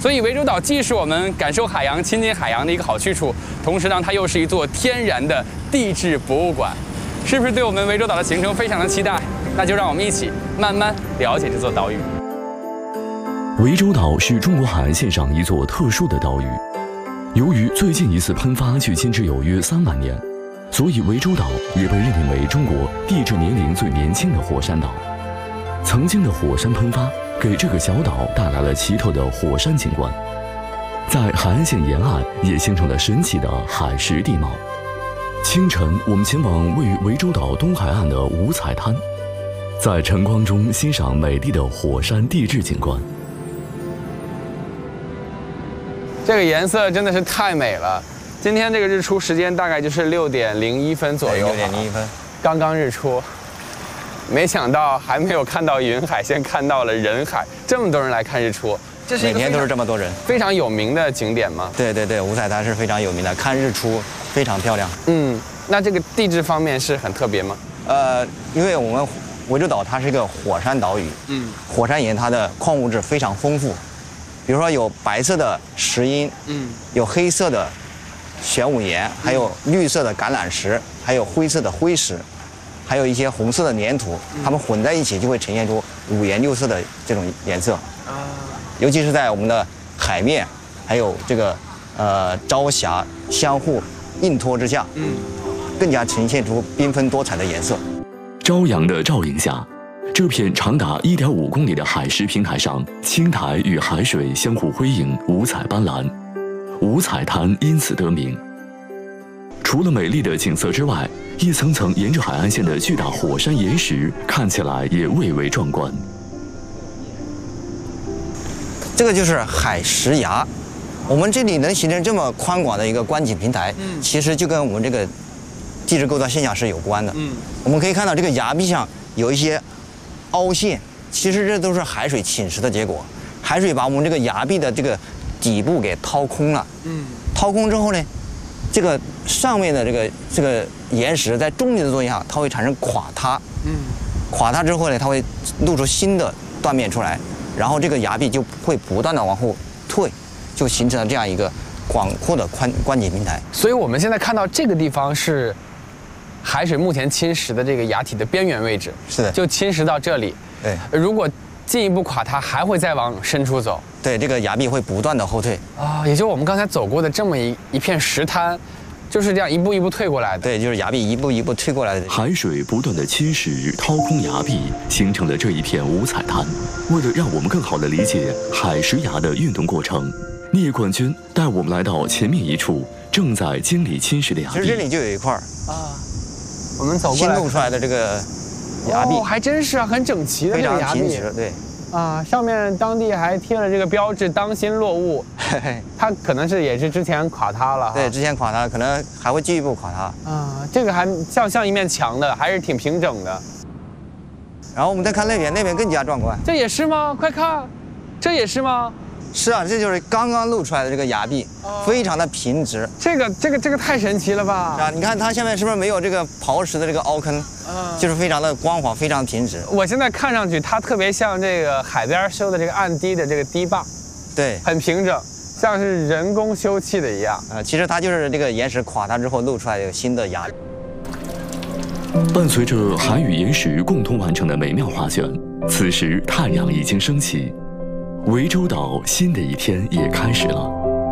所以涠洲岛既是我们感受海洋、亲近海洋的一个好去处，同时呢，它又是一座天然的地质博物馆。是不是对我们涠洲岛的行程非常的期待？那就让我们一起慢慢了解这座岛屿。 涠洲岛是中国海岸线上一座特殊的岛屿，由于最近一次喷发距今只有约3万年，所以涠洲岛也被认定为中国地质年龄最年轻的火山岛。曾经的火山喷发给这个小岛带来了奇特的火山景观，在海岸线沿岸也形成了神奇的海蚀地貌。清晨，我们前往位于涠洲岛东海岸的五彩滩，在晨光中欣赏美丽的火山地质景观。 这个颜色真的是太美了。今天这个日出时间大概就是6点01分左右，6 点01分， 刚刚日出。没想到还没有看到云海，先看到了人海，这么多人来看日出。这是每天都是这么多人， 非常有名的景点吗？ 对对对，五彩滩是非常有名的，看日出非常漂亮。 那这个地质方面是很特别吗？ 因为我们涠洲岛它是一个火山岛屿，火山岩它的矿物质非常丰富，比如说有白色的石英，有黑色的玄武岩，还有绿色的橄榄石，还有灰色的灰石，还有一些红色的粘土，它们混在一起就会呈现出5颜6色的这种颜色。尤其是在我们的海面，还有这个朝霞相互映托之下，更加呈现出缤纷多彩的颜色。 朝阳的照映下，这片长达1.5公里的海蚀平台上，青苔与海水相互辉映，五彩斑斓，五彩滩因此得名。除了美丽的景色之外，一层层沿着海岸线的巨大火山岩石看起来也蔚为壮观。 这个就是海蚀崖，我们这里能形成这么宽广的一个观景平台，其实就跟我们这个地质构造现象是有关的。我们可以看到这个崖壁上有一些凹陷，其实这都是海水侵蚀的结果。海水把我们这个崖壁的这个底部给掏空了。掏空之后呢，这个上面的这个岩石在重力的作用下，它会产生垮塌。垮塌之后呢，它会露出新的断面出来。然后这个崖壁就会不断的往后退，就形成了这样一个广阔的观景平台。 所以我们现在看到这个地方是海水目前侵蚀的这个崖体的边缘位置， 是的， 就侵蚀到这里。 对， 如果进一步垮塌，还会再往深处走。 对，这个崖壁会不断的后退。 也就我们刚才走过的这么一片石滩，就是这样一步一步退过来的。 对，就是崖壁一步一步退过来的。 海水不断的侵蚀、掏空崖壁，形成了这一片五彩滩。为了让我们更好地理解海蚀崖的运动过程，聂冠军带我们来到前面一处正在经历侵蚀的崖壁。 其实这里就有一块我们走过来新露出来的这个崖壁， 还真是很整齐的这个崖壁， 非常平直。对。 上面当地还贴了这个标志，当心落雾。它可能也是之前垮塌了。 对，之前垮塌，可能还会进一步垮塌。 这个还像一面墙的，还是挺平整的。 然后我们再看那边更加壮观。 这也是吗？快看，这也是吗？ 是啊，这就是刚刚露出来的这个崖壁，非常的平直。 这个太神奇了吧？ 你看它下面是不是没有这个刨蚀的这个凹坑？就是非常的光滑，非常平直。 我现在看上去它特别像这个海边修的这个岸堤的这个堤坝， 对， 很平整，像是人工修砌的一样。 其实它就是这个岩石垮塌之后露出来的新的崖。 伴随着海与岩石共同完成的美妙画卷，此时太阳已经升起，涠洲岛新的一天也开始了。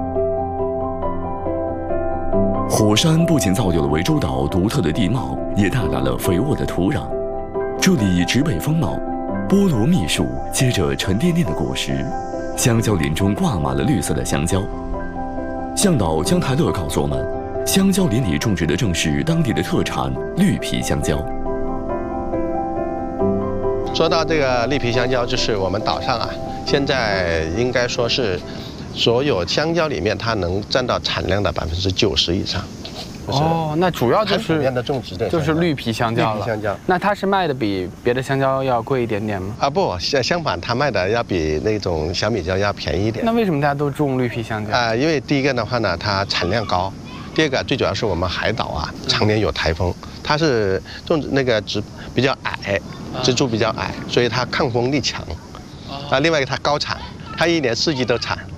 火山不仅造就了涠洲岛独特的地貌，也带来了肥沃的土壤。这里植被丰茂，菠萝密树结着沉甸甸的果实，香蕉林中挂满了绿色的香蕉。向导江泰乐告诉我们，香蕉林里种植的正是当地的特产绿皮香蕉。 说到这个绿皮香蕉，就是我们岛上现在应该说是所有香蕉里面它能占到产量的90%以上。 那主要就是普遍的种植的就是绿皮香蕉了。 绿皮香蕉， 那它是卖的比别的香蕉要贵一点点吗？ 不，相反，它卖的要比那种小米蕉要便宜一点。 那为什么大家都种绿皮香蕉？ 因为第一个的话呢，它产量高；第二个最主要是我们海岛常年有台风，它是种那个比较矮，植株比较矮，所以它抗风力强。另外一个它高产，它一年4季都产。